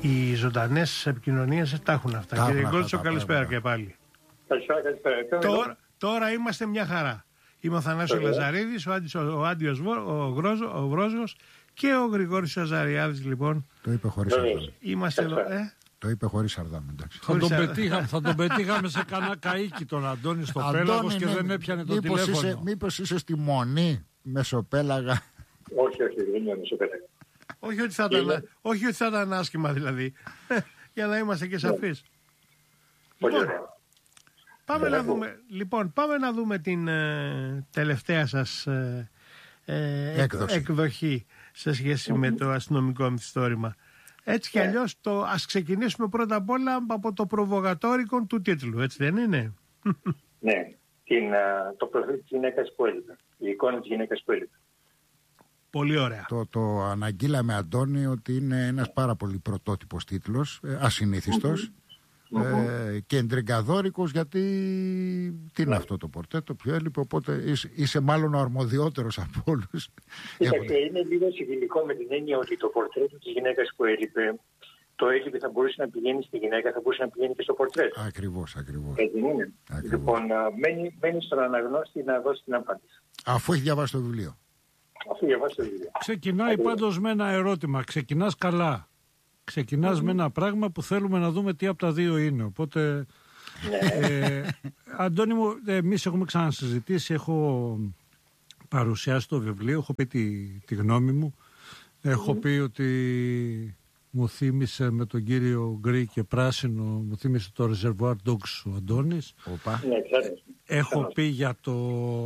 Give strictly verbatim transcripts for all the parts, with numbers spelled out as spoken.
οι ζωντανές επικοινωνίες τα έχουν αυτά. Τα Κύριε έχουν Γκόλτσο, αυτά, καλησπέρα πράγματα. και πάλι. Καλησπέρα, καλησπέρα. Τώρα, τώρα είμαστε μια χαρά. Είμαι ο Θανάσης Λαζαρίδης, ο, Άντης, ο Άντιος Βο, ο, Γρόζο, ο Βρόζος και ο Γρηγόρης Αζαριάδης, λοιπόν. Το είπε χωρίς αρδάμ. Είμαστε εδώ. Ε? Το είπε χωρίς αρδάμ, εντάξει. Θα τον, πετύχα, θα τον πετύχαμε σε κανένα καΐκι τον Αντώνη στο Πέλαγος και ναι, δεν έπιανε το μήπως τηλέφωνο. Είσαι, μήπως είσαι στη Μονή, Μεσοπέλαγα. Όχι, όχι, δεν είναι Μεσοπέλαγα. όχι, ότι θα ήταν, όχι ότι θα ήταν άσχημα δηλαδή. Για να είμαστε και σαφείς. Λοιπόν, πάμε να δούμε, λοιπόν, πάμε να δούμε την ε, τελευταία σας ε, ε, Έκδοση. εκδοχή σε σχέση με το αστυνομικό μυθιστόρημα. Έτσι κι αλλιώς, το, ας ξεκινήσουμε πρώτα απ' όλα από το προβοκατόρικο του τίτλου, έτσι δεν είναι? Ναι, την, α, το προφίλ της γυναίκας που έλειπε, η εικόνα της γυναίκας που έλειπε. Πολύ ωραία. Το, το αναγγείλαμε, Αντώνη, ότι είναι ένας πάρα πολύ πρωτότυπος τίτλος, ε, ασυνήθιστος ε, και εντριγκαδόρικος, γιατί τι είναι αυτό το πορτρέτο, ποιο έλειπε, οπότε είσαι, είσαι μάλλον ο αρμοδιότερος από όλους. Κοίταξε, είναι λίγο συμβιλικό με την έννοια ότι το πορτρέτο της γυναίκας που έλειπε, το έλειπε θα μπορούσε να πηγαίνει στη γυναίκα, θα μπορούσε να πηγαίνει και στο πορτρέτο. Ακριβώς, ακριβώς. Έτσι είναι. Ακριβώς. Λοιπόν, α, μένει, μένει στον αναγνώστη να δώσει την απάντηση. Αφού έχει διαβάσει το βιβλίο. Αφού διαβάσει το βιβλίο. Ξεκινάει πάντως με ένα ερώτημα. Ξεκινάς καλά. Ξεκινάς με ένα πράγμα που θέλουμε να δούμε τι από τα δύο είναι. Οπότε, ε, Αντώνη μου, εμείς έχουμε ξανασυζητήσει, έχω παρουσιάσει το βιβλίο, έχω πει τη, τη γνώμη μου. Έχω πει ότι μου θύμισε με τον κύριο Γκρι και Πράσινο, μου θύμισε το Reservoir Dogs ο Αντώνης. Οπα. Ναι, ξέρω. Έχω πει για το,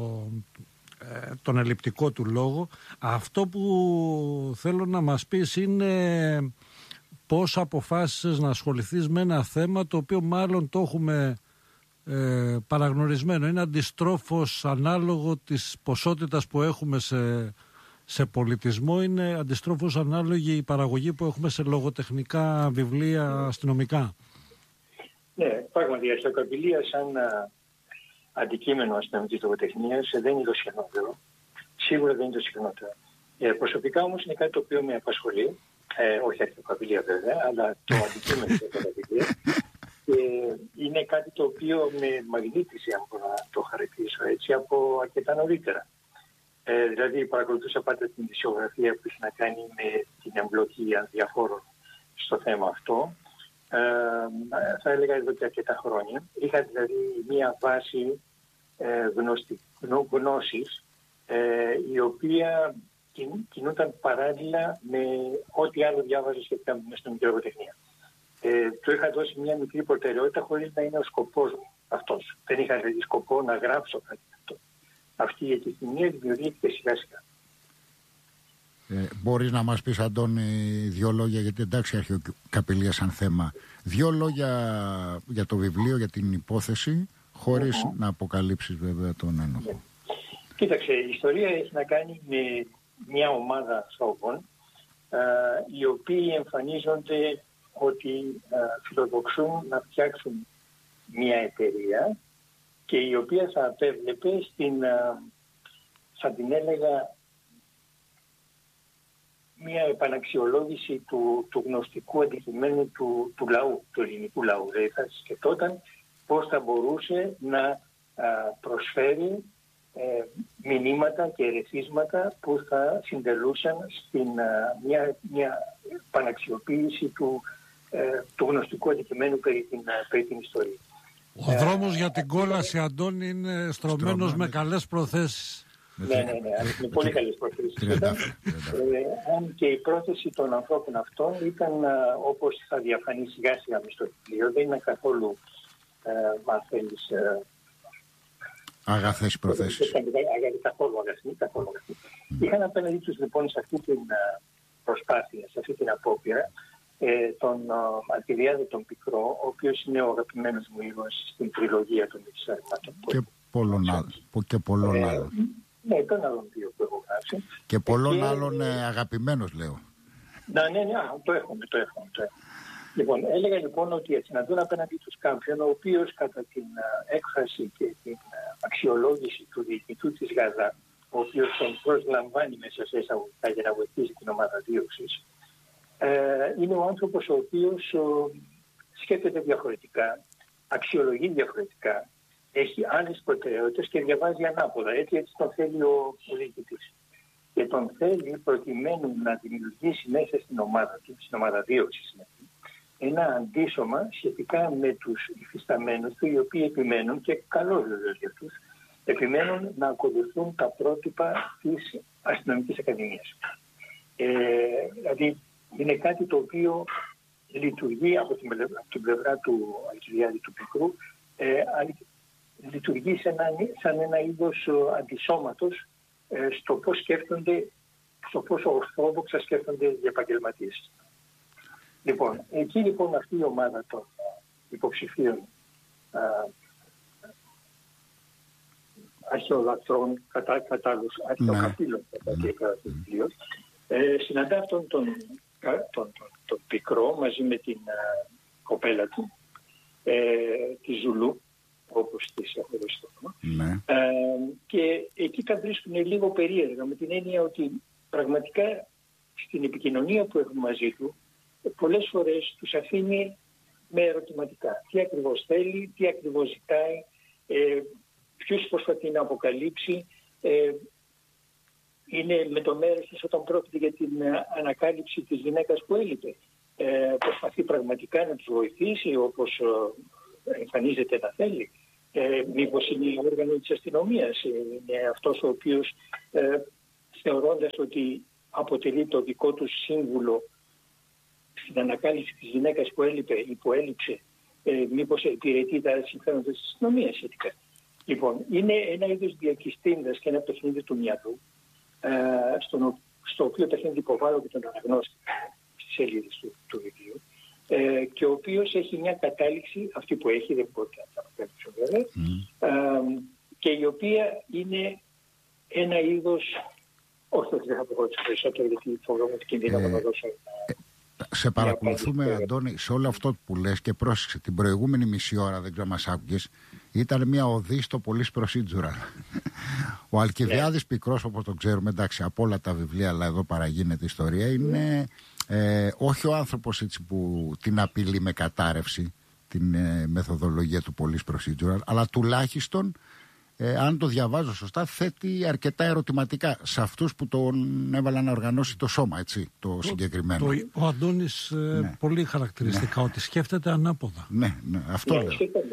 ε, τον ελλειπτικό του λόγο. Αυτό που θέλω να μας πεις είναι πώς αποφάσισες να ασχοληθείς με ένα θέμα το οποίο μάλλον το έχουμε ε, παραγνωρισμένο. Είναι αντιστρόφως ανάλογο της ποσότητας που έχουμε σε, σε πολιτισμό. Είναι αντιστρόφως ανάλογη η παραγωγή που έχουμε σε λογοτεχνικά βιβλία αστυνομικά. Ναι, πράγματι η αστυνομικabilia σαν α, αντικείμενο αστυνομικής λογοτεχνίας δεν είναι το συχνότερο. Σίγουρα δεν είναι το συχνότερο. Ε, προσωπικά όμως είναι κάτι το οποίο με απασχολεί. Ε, όχι αστυνομικabilia βέβαια, αλλά το αντικείμενο της αστυνομικabilia. Ε, είναι κάτι το οποίο με μαγνήτησε, αν μπορώ να το χαρακτηρίσω έτσι, από αρκετά νωρίτερα. Ε, δηλαδή παρακολουθούσα πάντα την ειδησιογραφία που έχει να κάνει με την εμπλοκή διαφόρων στο θέμα αυτό. Ε, θα έλεγα εδώ και αρκετά χρόνια. Είχα δηλαδή μία βάση ε, γνωστη, γνω, γνώσης ε, η οποία κιν, κινούταν παράλληλα με ό,τι άλλο διάβαζα σχετικά με την αστυνομική λογοτεχνία. Ε, του είχα δώσει μια μικρή προτεραιότητα χωρίς να είναι ο σκοπός μου αυτός. Δεν είχα δηλαδή σκοπό να γράψω κάτι αυτό. Αυτή η επιθυμία δημιουργήθηκε σιγά σιγά. Ε, μπορείς να μας πεις, Αντώνη, δύο λόγια, γιατί εντάξει αρχαιοκαπηλεία σαν θέμα, δύο λόγια για το βιβλίο, για την υπόθεση, χωρίς mm-hmm. να αποκαλύψεις βέβαια τον ένοχο. Yeah. Κοίταξε, η ιστορία έχει να κάνει με μια ομάδα ανθρώπων α, οι οποίοι εμφανίζονται ότι α, φιλοδοξούν να φτιάξουν μια εταιρεία και η οποία θα απέβλεπε στην, α, θα την έλεγα, μια επαναξιολόγηση του, του γνωστικού αντικειμένου του, του λαού, του ελληνικού λαού. Δηλαδή θα σκεφτόταν πώς θα μπορούσε να α, προσφέρει ε, μηνύματα και ερεθίσματα που θα συντελούσαν στην α, μια, μια επαναξιοποίηση του, ε, του γνωστικού αντικειμένου περί την, περί την ιστορία. Ο ε, δρόμος για την κόλαση, Αντώνη, είναι στρωμένος με καλές προθέσεις. Ναι, ναι, ναι, είναι πολύ καλές προθέσεις. Αν και η πρόθεση των ανθρώπων αυτών ήταν, όπως θα διαφανεί σιγά σιγά μες στο βιβλίο, δεν είναι καθόλου, αν θέλεις, αγαθές προθέσεις. Καθόλου αγαθή, καθόλου αγαθή. Είχαν απέναντι τους λοιπόν σε αυτή την προσπάθεια, σε αυτή την απόπειρα, τον Αλκιβιάδη τον Πικρό, ο οποίος είναι ο αγαπημένος μου ήρωας στην τριλογία των Μυθιστορημάτων. Και πολλών άλλων. Και πολλών άλλων. Ναι, τον άλλον δύο που έχω γράψει. Και πολλών άλλων ε, αγαπημένος, λέω. Ναι, ναι, ναι, το έχουμε, το έχουμε, το έχουμε. Λοιπόν, έλεγα λοιπόν ότι συναντούν απέναντι τους κάποιον, ο οποίος κατά την uh, έκφραση και την uh, αξιολόγηση του διοικητού της ΓΑΖΑ, ο οποίος τον προσλαμβάνει μέσα σε εισαγωγικά για να βοηθήσει την ομάδα δίωξης, ε, είναι ο άνθρωπος ο οποίος ο, σκέφτεται διαφορετικά, αξιολογεί διαφορετικά, έχει άλλες προτεραιότητες και διαβάζει ανάποδα. Έτσι, έτσι τον θέλει ο, ο διοικητής. Και τον θέλει προκειμένου να δημιουργήσει μέσα στην ομάδα του, στην ομάδα δίωξης, ένα αντίσωμα σχετικά με τους υφισταμένους του, οι οποίοι επιμένουν, και καλό βεβαίως για αυτούς, επιμένουν να ακολουθούν τα πρότυπα της αστυνομικής ακαδημίας. Ε, δηλαδή είναι κάτι το οποίο λειτουργεί από την, από την πλευρά του Αλκιβιάδη του Πικρού, ε, λειτουργεί σαν ένα, σαν ένα είδος αντισώματος ε, στο πώς σκέφτονται, στο πώς ορθόδοξα σκέφτονται οι επαγγελματίες. Λοιπόν, εκεί λοιπόν αυτή η ομάδα των υποψηφίων α, αρχαιολατρών, κατά, κατάλληλους αρχαιοκαπήλων, κατά το βιβλίο, ε, συναντά αυτόν τον, τον, τον, τον Πικρό μαζί με την α, κοπέλα του, ε, τη Ζουλού, όπως της αχωρήσει το όνομα, ε, και εκεί τα βρίσκουν λίγο περίεργα, με την έννοια ότι πραγματικά στην επικοινωνία που έχουν μαζί του, πολλές φορές τους αφήνει με ερωτηματικά. Τι ακριβώς θέλει, τι ακριβώς ζητάει, ε, ποιος προσπαθεί να αποκαλύψει. Ε, είναι με το μέρος της όταν πρόκειται για την ανακάλυψη της γυναίκας που έλειπε. Ε, προσπαθεί πραγματικά να τους βοηθήσει όπως ε, εμφανίζεται να θέλει. Ε, μήπως είναι όργανο της αστυνομίας, είναι αυτός ο οποίος ε, θεωρώντας ότι αποτελεί το δικό του σύμβουλο στην ανακάλυψη της γυναίκας που έλειπε ή που έλειψε, ε, μήπως υπηρετεί τα συμφέροντα της αστυνομίας σχετικά. Λοιπόν, είναι ένα είδος διακυστίνδας και ένα παιχνίδι του μυαλού, ε, στο, στο οποίο παιχνίδι υποβάλλω και τον αναγνώστη στις σελίδες του, του βιβλίου, ε, και ο οποίος έχει μια κατάληξη, αυτή που έχει, δεν μπορεί να τα απέξω βέβαια, mm. ε, και η οποία είναι ένα είδος, όχι ότι δεν θα πω περισσότερο, γιατί φοβάμαι ότι κινδύνω να δώσω ένα... Σε παρακολουθούμε, Αντώνη, σε όλο αυτό που λες, και πρόσεξε, την προηγούμενη μισή ώρα, δεν ξέρω μας άκουγες, ήταν μια οδή στο police procedural. Ο Αλκιβιάδης yeah. Πικρός, όπως το ξέρουμε, εντάξει, από όλα τα βιβλία, αλλά εδώ παραγίνεται ιστορία, είναι ε, όχι ο άνθρωπος έτσι που την απειλεί με κατάρρευση, την ε, μεθοδολογία του police procedural, αλλά τουλάχιστον, Ε, αν το διαβάζω σωστά, θέτει αρκετά ερωτηματικά σε αυτούς που τον έβαλαν να οργανώσει το σώμα, έτσι, το, το συγκεκριμένο. Το, ο Αντώνης ε, ναι. πολύ χαρακτηριστικά, ναι. ότι σκέφτεται ανάποδα. Ναι, ναι, αυτό ναι, λέω.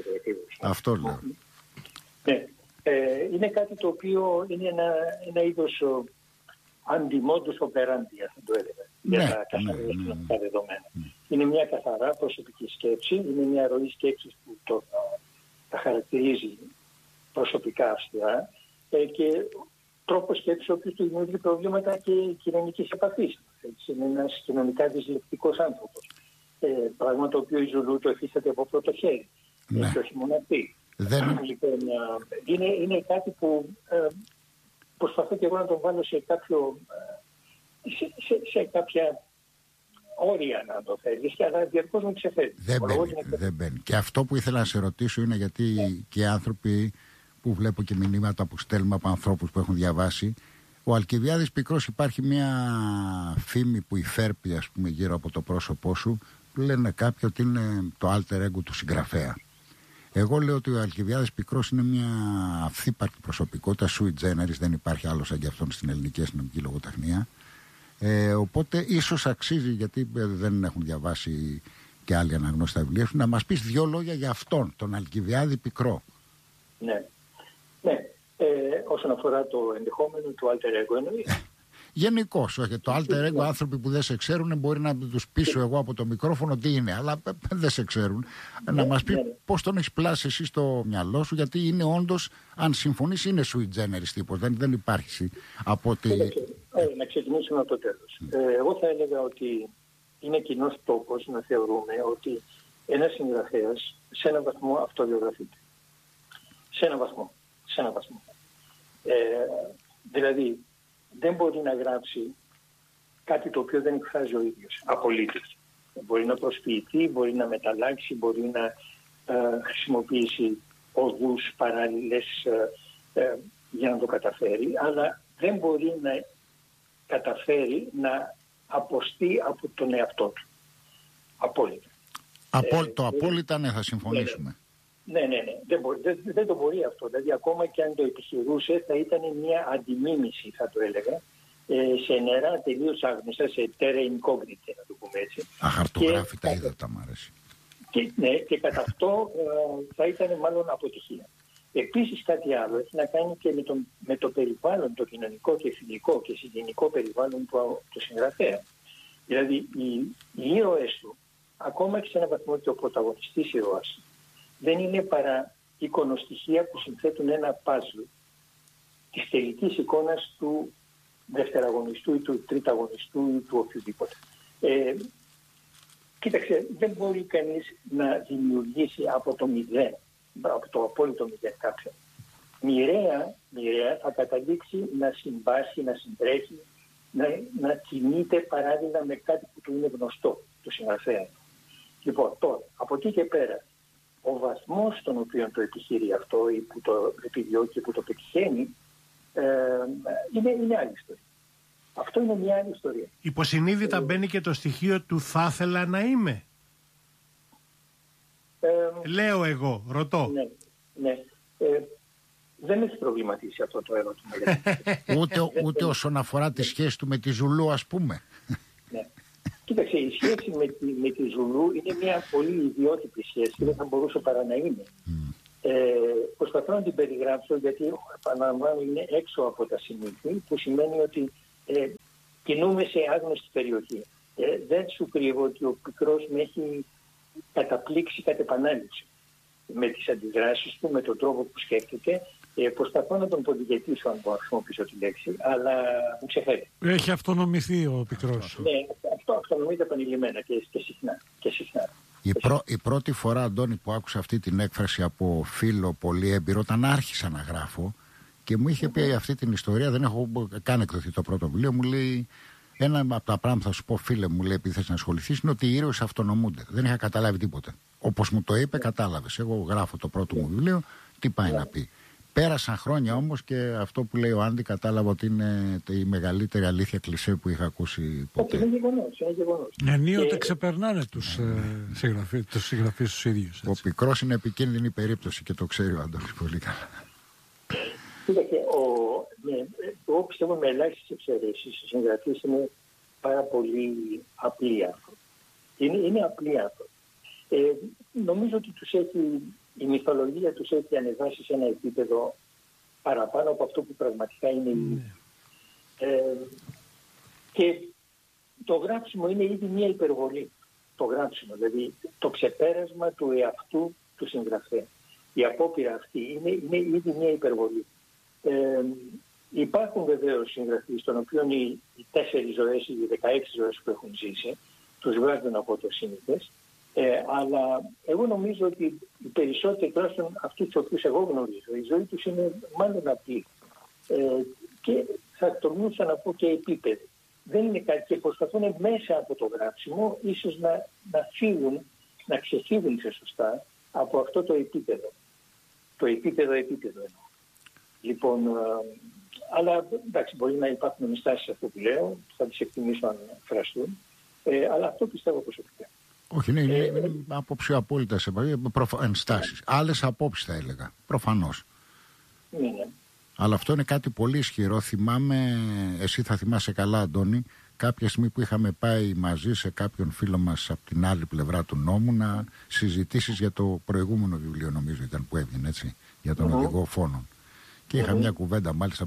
Αυτό λέω. Ναι. Ε, είναι κάτι το οποίο είναι ένα, ένα είδος αντιμόντους operandi, θα το έλεγα, για ναι, τα καθαρά ναι, ναι, ναι. δεδομένα. Ναι. Είναι μια καθαρά προσωπική σκέψη, είναι μια ροή σκέψης που το, τα χαρακτηρίζει προσωπικά αυστηρά, ε, και τρόπος σκέψης ο οποίος του δημιουργεί προβλήματα και κοινωνικής επαφής. Είναι ένας κοινωνικά δυσλεκτικός άνθρωπος. Ε, πράγμα το οποίο η Ζουλού το εφίσταται από πρώτο χέρι. Ναι. Και όχι μόνο αυτή. Δεν... Λοιπόν, είναι, είναι κάτι που ε, προσπαθώ και εγώ να τον βάλω σε, κάποιο, σε, σε, σε κάποια όρια, να το θέλεις, αλλά διαρκώς μου ξεφεύγει. Δεν μπαίνει, δεν μπαίνει. Και αυτό που ήθελα να σε ρωτήσω είναι γιατί ναι. και οι άνθρωποι που βλέπω και μηνύματα που στέλνουμε από ανθρώπους που έχουν διαβάσει, ο Αλκιβιάδης Πικρός, υπάρχει μια φήμη που υφέρπει, ας πούμε, γύρω από το πρόσωπό σου, που λένε κάποιοι ότι είναι το alter ego του συγγραφέα. Εγώ λέω ότι ο Αλκιβιάδης Πικρός είναι μια αυθύπαρκτη προσωπικότητα, sui generis, δεν υπάρχει άλλος σαν και αυτόν στην ελληνική αστυνομική λογοτεχνία. Ε, οπότε ίσως αξίζει, γιατί δεν έχουν διαβάσει και άλλοι αναγνώστες τα βιβλία σου, να μας πεις δύο λόγια για αυτόν, τον Αλκιβιάδη Πικρό. Ναι. Ναι, ε, όσον αφορά το ενδεχόμενο του alter ego εννοεί. Γενικώς, όχι. Το alter ego, άνθρωποι που δεν σε ξέρουν, μπορεί να τους πείσω εγώ από το μικρόφωνο τι είναι, αλλά δεν σε ξέρουν. Ναι, να μας πει ναι, ναι. πώς τον έχεις πλάσει εσύ στο μυαλό σου, γιατί είναι όντως, αν συμφωνείς, είναι sui generis τύπος. Δεν, δεν υπάρχει από ότι... Ε, να ξεκινήσουμε από το τέλος. Mm. Ε, εγώ θα έλεγα ότι είναι κοινός τόπος να θεωρούμε ότι ένας συγγραφέας σε έναν βαθμό αυτοβιογραφείται. Σε έναν βαθμό. Σε έναν βαθμό. Ε, δηλαδή, δεν μπορεί να γράψει κάτι το οποίο δεν εκφράζει ο ίδιος, απολύτως. Μπορεί να προσποιηθεί, μπορεί να μεταλλάξει, μπορεί να ε, χρησιμοποιήσει οδούς παράλληλες ε, ε, για να το καταφέρει, αλλά δεν μπορεί να καταφέρει να αποστεί από τον εαυτό του. Απόλυτα. Απόλ, ε, το απόλυτα, ναι, θα συμφωνήσουμε. Ναι, ναι, ναι. Δεν, μπορεί, δεν, δεν το μπορεί αυτό. Δηλαδή, ακόμα και αν το επιχειρούσε, θα ήταν μια αντιμίμηση, θα το έλεγα, ε, σε νερά τελείως άγνωστα, σε terra incognita, να το πούμε έτσι. Αχαρτογράφητα ύδατα, μ' αρέσει. Και, ναι, και κατά αυτό ε, θα ήταν μάλλον αποτυχία. Επίσης κάτι άλλο έχει να κάνει και με το, με το περιβάλλον, το κοινωνικό και φιλικό και συγγενικό περιβάλλον του, του συγγραφέα. Δηλαδή οι, οι ήρωες του, ακόμα και σε έναν βαθμό και ο πρωταγωνιστής ήρωας, δεν είναι παρά εικονοστοιχεία που συνθέτουν ένα παζλ της τελικής εικόνας του δευτεραγωνιστού ή του τριταγωνιστού ή του οποιοδήποτε. Ε, κοίταξε, δεν μπορεί κανείς να δημιουργήσει από το μηδέν, από το απόλυτο μηδέν κάποιον. Μοιραία, μοιραία θα καταλήξει να συμπάσχει, να συντρέχει, να, να κινείται παράλληλα με κάτι που του είναι γνωστό, του συγγραφέα. Λοιπόν, τώρα, από εκεί και πέρα, ο βαθμός στον οποίο το επιχειρεί αυτό ή που το επιδιώκει, που το πετυχαίνει, ε, είναι, είναι άλλη ιστορία. Αυτό είναι μια άλλη ιστορία. Υποσυνείδητα ε, μπαίνει και το στοιχείο του θα ήθελα να είμαι. Ε, Λέω εγώ, ρωτώ. Ναι, ναι. Ε, δεν έχει προβληματίσει αυτό το ερώτημα. ούτε, ούτε όσον αφορά τη σχέση του με τη Ζουλού, ας πούμε. Ναι. Κοίταξε, η σχέση με τη, με τη Ζουλού είναι μια πολύ ιδιότυπη σχέση και δεν θα μπορούσε παρά να είναι. Mm. Ε, προσπαθώ να την περιγράψω γιατί, επαναλαμβάνω, είναι έξω από τα συνήθεια, που σημαίνει ότι ε, κινούμε σε άγνωστη περιοχή. Ε, δεν σου κρύβω ότι ο Πικρός με έχει καταπλήξει κατ' επανάληψη με τις αντιδράσεις του, με τον τρόπο που σκέφτεται. Ε, προσπαθώ να τον ποντιγετήσω, αν μπορώ να χρησιμοποιήσω τη λέξη, αλλά μου ξεφεύγει. Έχει αυτονομηθεί ο Πικρός. Ναι, αυτό αυτονομείται επανειλημμένα και, και συχνά. Και συχνά. Η, πρω, η πρώτη φορά, Αντώνη, που άκουσα αυτή την έκφραση από φίλο πολύ έμπειρο, όταν άρχισα να γράφω και μου είχε πει αυτή την ιστορία, δεν έχω καν εκδοθεί το πρώτο βιβλίο, μου λέει, ένα από τα πράγματα θα σου πω, φίλε μου, λέει, επειδή θες να ασχοληθείς, είναι ότι οι ήρωες αυτονομούνται. Δεν είχα καταλάβει τίποτε. Όπως μου το είπε, κατάλαβες. Εγώ γράφω το πρώτο μου βιβλίο, τι πάει να πει. Πέρασαν χρόνια όμως και αυτό που λέει ο Άντι κατάλαβα ότι είναι η μεγαλύτερη αλήθεια κλισέ που είχα ακούσει ποτέ. Είναι γεγονός, είναι γεγονός. Ενίοτε και... ξεπερνάνε τους ε, συγγραφείς, τους συγγραφείς τους ίδιους. Έτσι. Ο Πικρός είναι επικίνδυνη περίπτωση και το ξέρει ο Αντώνης πολύ καλά. Κοίταξε, ναι, εγώ πιστεύω με ελάχιστες εξαιρέσεις οι συγγραφείς είναι πάρα πολύ απλοί άνθρωποι. Είναι, είναι απλοί άνθρωποι. Ε, νομίζω ότι τους έχει, η μυθολογία τους έχει ανεβάσει σε ένα επίπεδο παραπάνω από αυτό που πραγματικά είναι η mm. ε, και το γράψιμο είναι ήδη μια υπερβολή. Το γράψιμο, δηλαδή το ξεπέρασμα του εαυτού του συγγραφέα. Η απόπειρα αυτή είναι, είναι ήδη μια υπερβολή. Ε, υπάρχουν βεβαίως συγγραφείς των οποίων οι, οι τέσσερις ζωές ή οι δεκαέξι ζωές που έχουν ζήσει τους βγάζουν από το σύνηθες. Ε, αλλά εγώ νομίζω ότι οι περισσότεροι, τουλάχιστον αυτούς τους οποίους εγώ γνωρίζω, η ζωή τους είναι μάλλον απλή. Ε, και θα τολμούσα να πω και επίπεδη. Δεν είναι κάτι και προσπαθούν μέσα από το γράψιμο ίσως να, να φύγουν, να ξεφύγουν σε σωστά από αυτό το επίπεδο. Το επίπεδο επίπεδο εννοώ. Λοιπόν, ε, αλλά εντάξει, μπορεί να υπάρχουν ενστάσεις αυτό που λέω, θα τις εκτιμήσω αν φραστούν, ε, αλλά αυτό πιστεύω προσωπικά. Όχι, ναι, είναι, είναι άποψη απόλυτα σε ενστάσεις. Άλλες απόψεις θα έλεγα, προφανώς. Ναι, ναι. Αλλά αυτό είναι κάτι πολύ ισχυρό. Θυμάμαι, εσύ θα θυμάσαι καλά, Αντώνη, κάποια στιγμή που είχαμε πάει μαζί σε κάποιον φίλο μας από την άλλη πλευρά του νόμου να συζητήσεις για το προηγούμενο βιβλίο, νομίζω ήταν που έβγαινε, έτσι, για τον mm-hmm. οδηγό φόνων. Και είχα mm-hmm. μια κουβέντα, μάλιστα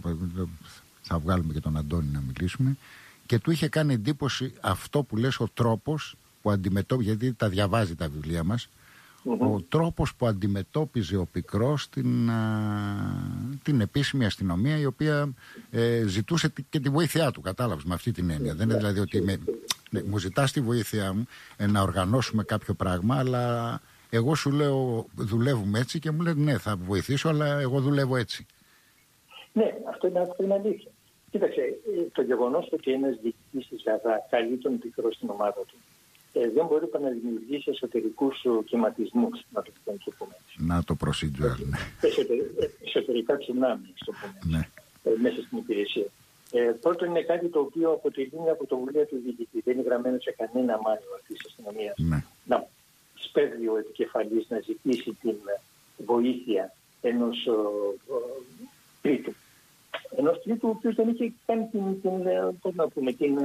θα βγάλουμε και τον Αντώνη να μιλήσουμε, και του είχε κάνει εντύπωση αυτό που λες, ο τρόπος που αντιμετώπιζε, γιατί τα διαβάζει τα βιβλία μας, mm-hmm. ο τρόπος που αντιμετώπιζε ο Πικρός την, α, την επίσημη αστυνομία, η οποία ε, ζητούσε και τη βοήθειά του, κατάλαβες, με αυτή την έννοια. Mm-hmm. Δεν είναι δηλαδή ότι με, ναι, μου ζητάς τη βοήθειά μου ε, να οργανώσουμε κάποιο πράγμα, αλλά εγώ σου λέω δουλεύουμε έτσι και μου λένε ναι, θα βοηθήσω, αλλά εγώ δουλεύω έτσι. Ναι, αυτό είναι, αυτό είναι αλήθεια. Κοίταξε, το γεγονός ότι ένας διοικητής της ΓΑΔΑ καλεί τον Πικρό στην ομάδα του ε, δεν μπορεί να δημιουργήσει εσωτερικούς κυματισμούς, να το πούμε έτσι. Να το procedural, ναι. Εσωτερικά τσουνάμι, στο πούμε, ναι. ε, μέσα στην υπηρεσία. Ε, πρώτον, είναι κάτι το οποίο αποτελεί μια πρωτοβουλία του διοικητή. Δεν είναι γραμμένο σε κανένα μάνιο αυτή τη αστυνομία. Ναι. Να σπέβδει ο επικεφαλής να ζητήσει την βοήθεια ενός τρίτου. Ενός τρίτου, ο οποίος δεν είχε κάνει την, την, πώς να πούμε, την,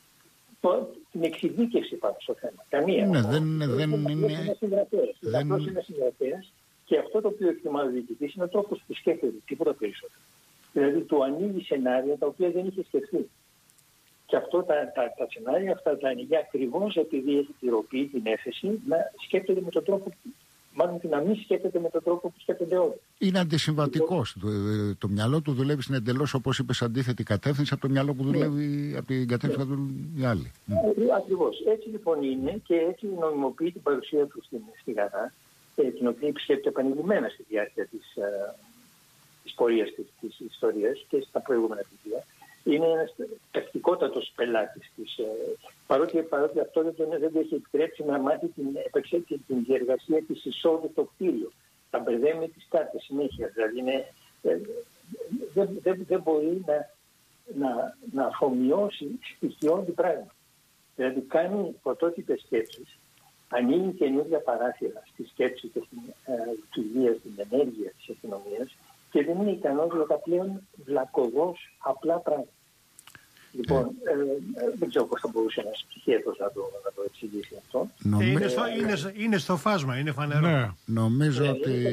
την εξειδίκευση πάνω στο θέμα. Καμία. Ναι, δεν, δεν είναι... είναι συγγραφέας. Δεν... Απλώς είναι συγγραφέας και αυτό το οποίο εκτιμά ο διοικητής είναι ο τρόπος που σκέφτεται, τίποτα περισσότερο. Δηλαδή του ανοίγει σενάρια τα οποία δεν είχε σκεφτεί. Και αυτό τα, τα, τα σενάρια αυτά τα ανοίγει ακριβώς επειδή έχει τη ροπή, την έφεση, να σκέφτεται με τον τρόπο, μάλλον να μην σκέφτεται με τον τρόπο που σκέφτεται όλοι. Είναι αντισυμβατικός. Το, το μυαλό του δουλεύει στην εντελώς, όπως είπες, αντίθετη κατεύθυνση από το μυαλό που δουλεύει yeah. από την κατεύθυνση που δουλεύει οι άλλοι. Yeah. Ακριβώς. Έτσι λοιπόν είναι και έτσι νομιμοποιεί την παρουσία του στην, στη Γαδά, την οποία επισκέπτεται επανειλημμένα στη διάρκεια της, uh, της πορείας της, της ιστορίας και στα προηγούμενα βιβλία. Είναι ένας τακτικότατος πελάτης της. Ε, παρότι, παρότι αυτό δεν τον δεν έχει επιτρέψει να μάθει την, την διεργασία της εισόδου στο κτίριο. Τα μπερδεύει με τις κάρτες συνέχεια. Δηλαδή είναι, ε, δεν, δεν, δεν μπορεί να, να, να αφομοιώσει στοιχειώδη πράγμα. Δηλαδή κάνει πρωτότυπες σκέψεις, ανοίγει καινούργια παράθυρα στη σκέψη και στην λειτουργία, ε, στην ενέργεια της αστυνομίας και δεν είναι ικανός για τα πλέον βλακωδώς απλά πράγματα. Λοιπόν, ε, ε, δεν ξέρω πώς θα μπορούσε ένας ψυχίατρος να το, να το εξηγήσει αυτό. Νομι... Είναι, στο, είναι, είναι στο φάσμα, είναι φανερό. Ναι. Νομίζω ότι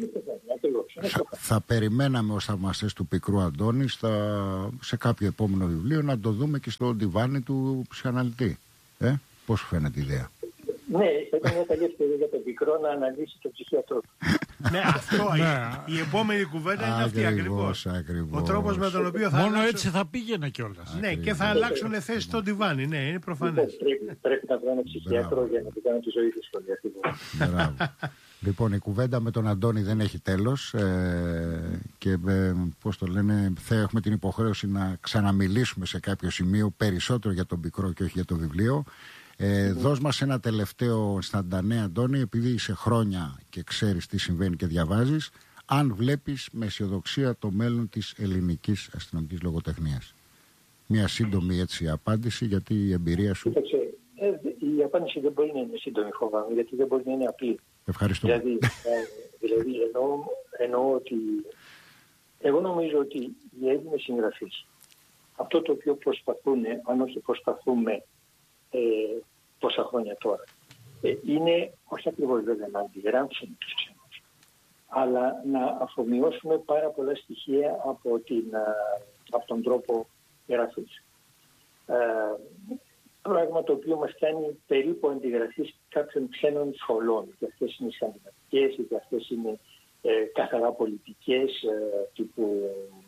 θα, θα περιμέναμε ως θαυμαστές του Πικρού Αντώνη στα, σε κάποιο επόμενο βιβλίο να το δούμε και στο διβάνι του ψυχαναλυτή. Ε? Πώς σου φαίνεται η ιδέα? Ναι, θα ήταν μια καλή ευκαιρία για τον Πικρό να αναλύσει τον ψυχίατρο του. Ναι, αυτό. η, η επόμενη κουβέντα είναι αυτή ακριβώς. ακριβώς. Ο τρόπος με τον οποίο θα Μόνο αλλάξουν... έτσι θα πήγαινε κιόλας. Ναι, και θα αλλάξουν θέση στο διβάνι. Ναι, είναι προφανές. Πρέπει, πρέπει να βρω ένα ψυχίατρο για να την κάνω τη ζωή του σχολεία. Λοιπόν, η κουβέντα με τον Αντώνη δεν έχει τέλος ε, και ε, πώς το λένε, θα έχουμε την υποχρέωση να ξαναμιλήσουμε σε κάποιο σημείο περισσότερο για τον Πικρό και όχι για το βιβλίο. Ε, mm. Δώσ' μας ένα τελευταίο σταντανέ, Αντώνη, επειδή είσαι χρόνια και ξέρεις τι συμβαίνει και διαβάζεις, αν βλέπεις με αισιοδοξία το μέλλον της ελληνικής αστυνομικής λογοτεχνίας. Μια σύντομη έτσι απάντηση, γιατί η εμπειρία σου... Κοίταξε, ε, η απάντηση δεν μπορεί να είναι σύντομη, φοβάμαι, γιατί δεν μπορεί να είναι απλή. Ευχαριστώ. Δηλαδή, ε, δηλαδή εννοώ, εννοώ ότι εγώ νομίζω ότι οι Έλληνες συγγραφείς, αυτό το οποίο προσπαθούν, αν όχι προσπαθούμε ε, πόσα χρόνια τώρα, ε, είναι όχι ακριβώς βέβαια να αντιγράψουμε τους ξένους, αλλά να αφομοιώσουμε πάρα πολλά στοιχεία από, την, από τον τρόπο γραφής. Ε, πράγμα το οποίο μας κάνει περίπου αντιγραφής κάποιων ξένων σχολών. Και αυτές είναι σκανδιναβικές, και αυτές είναι ε, καθαρά πολιτικές ε, τύπου,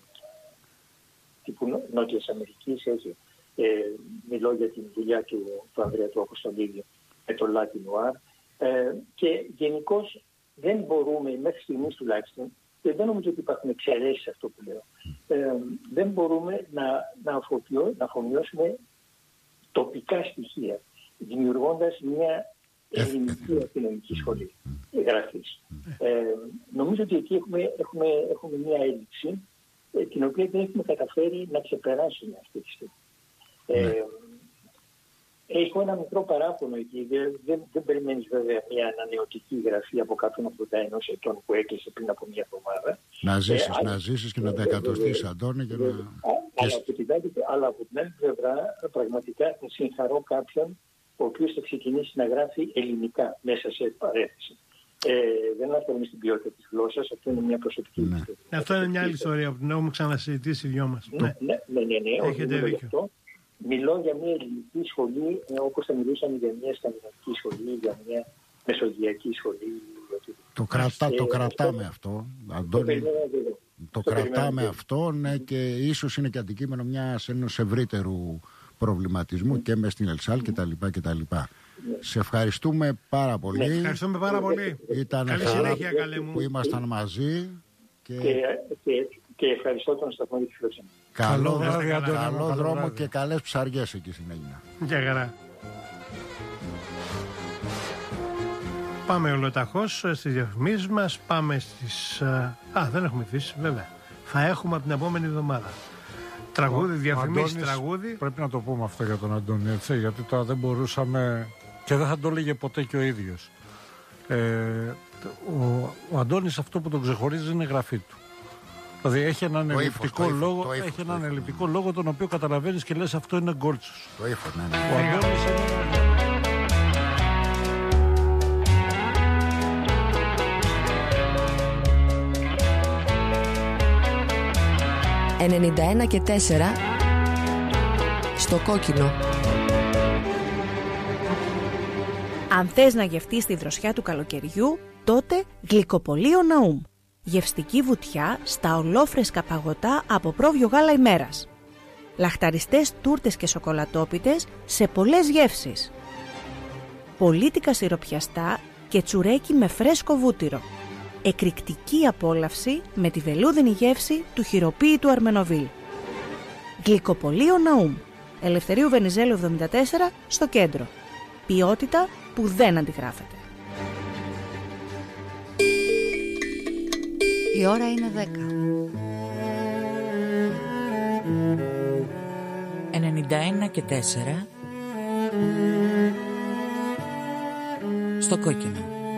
τύπου Νότιας Αμερικής. Έτσι. Ε, μιλώ για την δουλειά του, του Ανδρέα του Αποστολίδη με το Λάτι Νουάρ. Ε, και γενικώς δεν μπορούμε, μέχρι στιγμής τουλάχιστον, και δεν νομίζω ότι υπάρχουν εξαιρέσεις σε αυτό που λέω, ε, δεν μπορούμε να, να, αφοποιώ, να αφομοιώσουμε τοπικά στοιχεία, δημιουργώντας μια ελληνική αστυνομική σχολή γραφής. Ε, νομίζω ότι εκεί έχουμε, έχουμε, έχουμε μια έλλειψη, ε, την οποία δεν έχουμε καταφέρει να ξεπεράσουμε αυτή τη στιγμή. Ε, έχω ένα μικρό παράπονο εκεί. Δεν, δεν, δεν περιμένεις βέβαια μια ανανεωτική γραφή από κάποιον ογδόντα ενό ετών που έκλεισε πριν από μια εβδομάδα. Να ζήσεις, ε, να ζήσεις και να τα εκατοστείς, Αντώνη. Και να... Αλλά, από την άλλη, αλλά από την άλλη πλευρά, πραγματικά θα συγχαρώ κάποιον ο οποίος θα ξεκινήσει να γράφει ελληνικά μέσα σε παρέθεση. Ε, δεν αναφέρομαι στην ποιότητα της γλώσσας, αυτό είναι μια προσωπική ναι. ιστορία. Αυτό είναι μια άλλη ιστορία που την έχουμε ξανασυζητήσει οι δυο μας. Ναι, ναι, ναι, ναι, ναι. Έχετε δίκιο. Μιλώ για μια ελληνική σχολή, όπως θα μιλούσαμε για μια σκανδιναβική σχολή, για μια μεσογειακή σχολή. Το, κρατά, το κρατάμε αυτό, Αντώνη. Το κρατάμε αυτό, ναι, και ίσως είναι και αντικείμενο μιας ενός ευρύτερου προβληματισμού και μες στην Ελσάλ και τα λοιπά και τα λοιπά. Σε ευχαριστούμε πάρα πολύ. Ναι, ευχαριστούμε πάρα πολύ. Ήταν καλή χαρά συνέχεια, καλέ μου, που ήμασταν μαζί. Και, και, και, και ευχαριστώ τον σταθμό για τη φιλοξενία. Καλό, καλό, βράδυ, καλό, καλό, καλό δρόμο βράδυ. Και καλές ψαριές εκεί στην Έγινα. Γεια χαρά. Πάμε ολοταχώς στις διαφημίσεις μας. Πάμε στις... Α, δεν έχουμε αφήσει, βέβαια. Θα έχουμε από την επόμενη εβδομάδα. Τραγούδι, διαφημίσεις, τραγούδι. Πρέπει να το πούμε αυτό για τον Αντώνη, έτσι, γιατί τώρα δεν μπορούσαμε και δεν θα το έλεγε ποτέ και ο ίδιος. Ε, ο, ο Αντώνης αυτό που τον ξεχωρίζει είναι η γραφή του. Δηλαδή έχει έναν ελλειπτικό λόγο, ύφος, έχει έναν ελλειπτικό λόγο τον οποίο καταλαβαίνεις και λες αυτό είναι γκόλτσος. Το ύφος, ναι, ναι. Ο Αντώνης είναι... ενενήντα ένα και τέσσερα στο κόκκινο. Αν θες να γευτείς τη δροσιά του καλοκαιριού, τότε γλυκοπολείο Ναούμ. Γευστική βουτιά στα ολόφρεσκα παγωτά από πρόβιο γάλα ημέρας. Λαχταριστές τούρτες και σοκολατόπιτες σε πολλές γεύσεις. Πολίτικα σιροπιαστά και τσουρέκι με φρέσκο βούτυρο. Εκρηκτική απόλαυση με τη βελούδινη γεύση του χειροποίητου Αρμενοβίλ. Γλυκοπολείο Ναούμ. Ελευθερίου Βενιζέλου εβδομήντα τέσσερα στο κέντρο. Ποιότητα που δεν αντιγράφεται. Η ώρα είναι δέκα. ενενήντα ένα και τέσσερα στο κόκκινο.